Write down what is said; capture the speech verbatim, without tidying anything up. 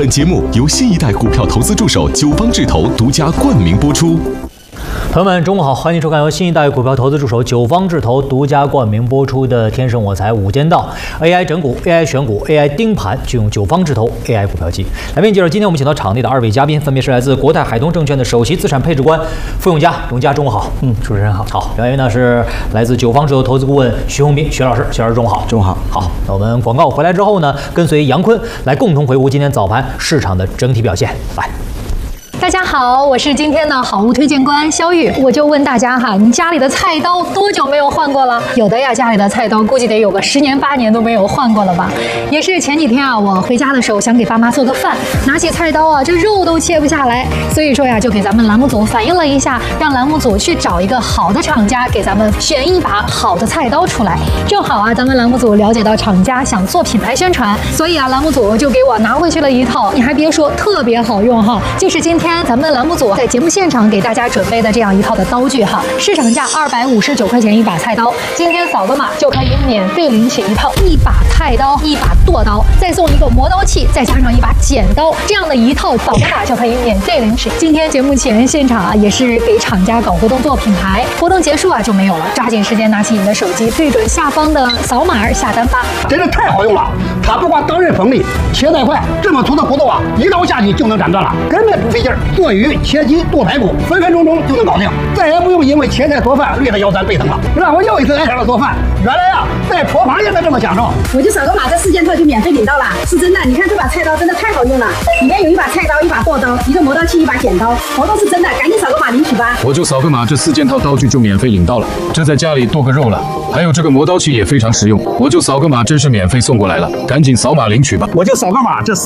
本节目由新一代股票投资助手九方智投独家冠名播出。 朋友们，中午好，欢迎收看由新一代股票投资助手九方智投独家冠名播出的《天生我材无间道》A I 整股、A I 选股、A I 盯盘，就用九方智投 A I 股票机。来为您介绍今天我们请到场内的二位嘉宾，分别是来自国泰海通证券的首席资产配置官傅永嘉，永嘉中午好。 嗯，主持人好。 好，另外一位呢是来自九方智投投资顾问徐宏斌，徐老师，徐老师中午好。 中午好。 好，那我们广告回来之后呢，跟随杨坤来共同回顾今天早盘市场的整体表现。来。 大家好，我是今天的好物推荐官肖玉。我就问大家哈，你家里的菜刀多久没有换过了？有的呀，家里的菜刀估计得有个十年八年都没有换过了吧。也是前几天啊，我回家的时候想给爸妈做个饭，拿起菜刀啊，这肉都切不下来，所以说呀，就给咱们栏目组反映了一下，让栏目组去找一个好的厂家，给咱们选一把好的菜刀出来。正好啊，咱们栏目组了解到厂家想做品牌宣传，所以啊，栏目组就给我拿回去了一套，你还别说，特别好用哈，就是今天咱们栏目组在节目现场给大家准备的这样一套的刀具哈，市场价二百五十九块钱一把菜刀，今天扫个码就可以免费领取一套一把菜刀、一把剁刀，再送一个磨刀器，再加上一把剪刀，这样的一套扫个码就可以免费领取。今天节目前现场啊，也是给厂家搞活动做品牌，活动结束啊就没有了，抓紧时间拿起你的手机，对准下方的扫码下单吧。 真的太好用了，它不光当刃锋利，切得快，这么粗的骨头啊，一刀下去就能斩断了，根本不费劲儿。做鱼、切鸡、剁排骨，分分钟钟就能搞定，再也不用因为切菜做饭累得腰酸背疼了。让我又一次爱上了做饭，原来啊，在厨房也能这么享受。 我就扫个码，这四件套就免费领到了，是真的。你看这把菜刀真的太好用了，里面有一把菜刀、一把剁刀、一个磨刀器、一把剪刀，活动是真的，赶紧扫个码领取吧。 我就扫个码，这四件套刀具就免费领到了。这在家里剁个肉了，还有这个磨刀器也非常实用，我就扫个码，真是免费送过来了，赶紧扫码领取吧。 我就扫个码，这